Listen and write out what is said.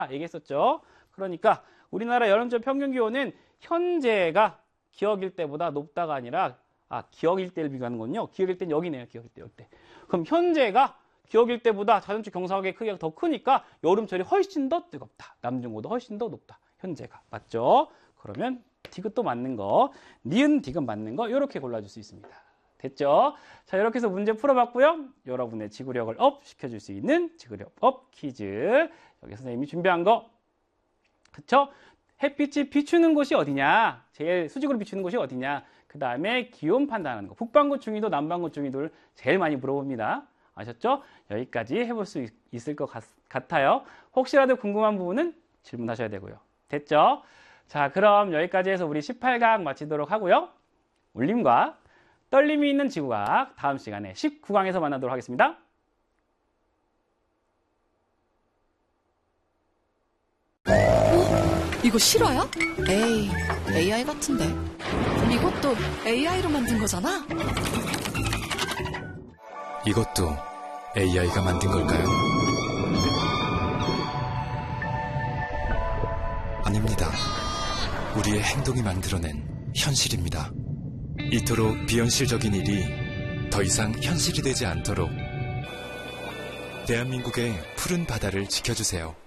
얘기했었죠. 그러니까 우리나라 여름철 평균 기온은 현재가 기억일 때보다 높다가 아니라 기억일 때를 비교하는 건요. 기억일 때는 여기네요. 기억일 때 여기. 그럼 현재가 기억일 때보다 자전축 경사각의 크기가 더 크니까 여름철이 훨씬 더 뜨겁다. 남중고도 훨씬 더 높다. 현재가. 맞죠? 그러면 디귿도 맞는 거, 니은 디귿 맞는 거 이렇게 골라줄 수 있습니다. 됐죠? 자, 이렇게 해서 문제 풀어봤고요. 여러분의 지구력을 업 시켜줄 수 있는 지구력 업 퀴즈. 여기 선생님이 준비한 거. 그쵸? 햇빛이 비추는 곳이 어디냐? 제일 수직으로 비추는 곳이 어디냐? 그 다음에 기온 판단하는 거. 북반구 중위도 남반구 중위도를 제일 많이 물어봅니다. 아셨죠? 여기까지 해볼 수 있을 것 같아요. 혹시라도 궁금한 부분은 질문하셔야 되고요. 됐죠? 자, 그럼 여기까지 해서 우리 18강 마치도록 하고요. 울림과 떨림이 있는 지구과학 다음 시간에 19강에서 만나도록 하겠습니다. 이거 실화야? 에이, AI 같은데. 이것도 AI로 만든 거잖아? 이것도 AI가 만든 걸까요? 아닙니다. 우리의 행동이 만들어낸 현실입니다. 이토록 비현실적인 일이 더 이상 현실이 되지 않도록 대한민국의 푸른 바다를 지켜주세요.